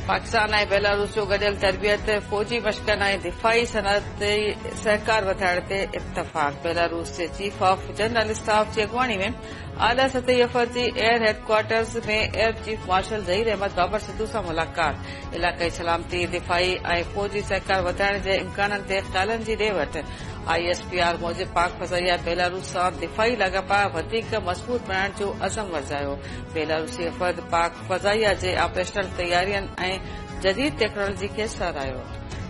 पाकिस्तान ऐं बेलारूस जो गडि॒यल तरबियत फौजी मशक़नि ऐं दिफ़ाई सनअती सहकार वधाइण ते इत्तफ़ाक़। Belarus J chief of general staff जी अॻुवाणी में आला सतही अफ़द जी एयर हेडक्वार्टर्स में air chief marshal Zaheer Ahmad बाबर सिद्धू सां मुलाक़ात। इलाक़ाई सलामती दिफ़ाई ऐं फौजी सहकार वधाइण जे इम्काननि ते ख़्यालनि जी ॾे वठि। ISPR मूजिबि पाक फ़ज़ाइया बेलारूस सां दिफ़ाई लाॻापा वधीक मज़बूत बणाइण जो अज़म वर्जायो। बेलारूसी अफ़द पाक फ़ज़ाइया जे ऑपरेशनल तयारियुनि ऐं जदीद टेक्नोलॉजी खे साराहियो।